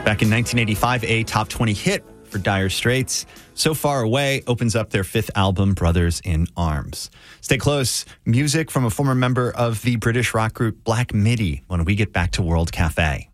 Back in 1985, a top 20 hit for Dire Straits. So Far Away opens up their fifth album, Brothers in Arms. Stay close. Music from a former member of the British rock group Black Midi when we get back to World Cafe.